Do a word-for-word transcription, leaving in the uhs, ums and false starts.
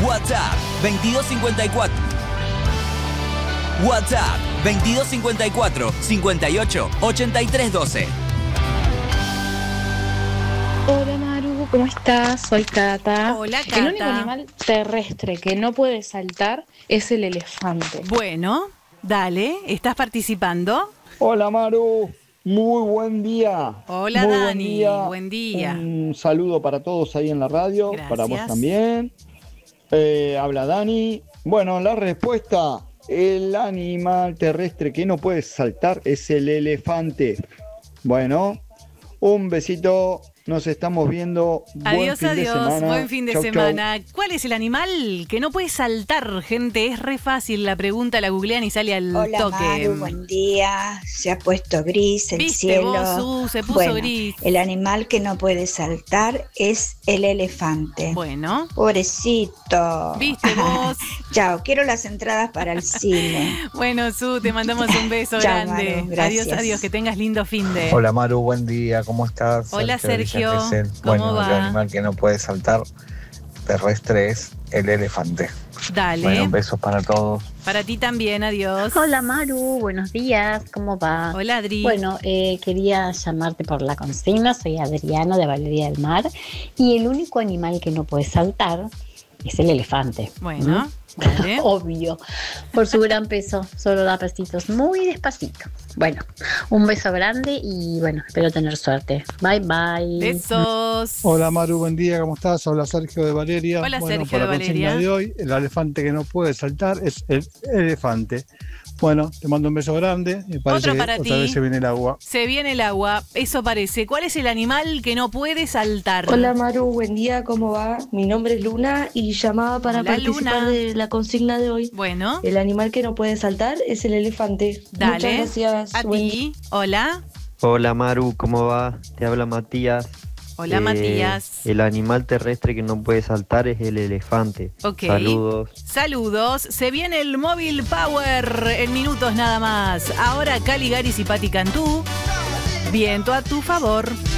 WhatsApp veintidós cincuenta y cuatro. WhatsApp veintidós cincuenta y cuatro, cincuenta y ocho, ochenta y tres doce. Hola Maru, ¿cómo estás? Soy Cata. Hola, Cata. El único animal terrestre que no puede saltar es el elefante. Bueno, dale, ¿estás participando? Hola Maru, muy buen día. Hola muy Dani, buen día. buen día. Un saludo para todos ahí en la radio, Gracias. para vos también. Eh, habla Dani. Bueno, la respuesta, el animal terrestre que no puede saltar es el elefante. Bueno, un besito. Nos estamos viendo. Adiós, buen fin adiós, de semana. buen fin de chau, semana. Chau. ¿Cuál es el animal que no puede saltar, gente? Es re fácil la pregunta, la googlean y sale al Hola, toque. Maru, buen día. Se ha puesto gris el ¿Viste cielo. vos, Su? Se puso bueno, gris. el animal que no puede saltar es el elefante. Bueno. Pobrecito. ¿Viste vos? Chao, quiero las entradas para el cine. Bueno, Su, te mandamos un beso Chao, grande. Maru, gracias. Adiós, adiós, que tengas lindo fin de. Hola Maru, buen día, ¿cómo estás? Hola, Sergio, de Villa Gesell. ¿cómo Bueno, va? el animal que no puede saltar terrestre es el elefante. Dale. Bueno, besos para todos. Para ti también, adiós. Hola Maru, buenos días, ¿cómo va? Hola Adri. Bueno, eh, quería llamarte por la consigna, soy Adriana de Valeria del Mar y el único animal que no puede saltar es el elefante. Bueno, ¿Mm? vale. Obvio, por su gran peso, solo da pasitos muy despacito. Bueno, un beso grande y bueno, espero tener suerte. Bye bye. Besos. Hola Maru, buen día, ¿cómo estás? Habla Sergio de Valeria. Hola, bueno, Sergio para de la consigna Valeria. de hoy, el elefante que no puede saltar es el elefante. Bueno, te mando un beso grande. Me parece Otro para que otra ti. vez se viene el agua. Se viene el agua, eso parece. ¿Cuál es el animal que no puede saltar? Hola Maru, buen día, ¿cómo va? Mi nombre es Luna y llamaba para Hola, participar Luna. de la consigna de hoy. Bueno, El animal que no puede saltar es el elefante. dale. Muchas gracias. A Buen ti. Hola. Hola Maru, ¿cómo va? Te habla Matías. Hola, Eh, Matías. El animal terrestre que no puede saltar es el elefante. Ok. Saludos. Saludos. Se viene el Móvil Power en minutos nada más. Ahora Caligaris y Patti Cantú. Viento a tu favor.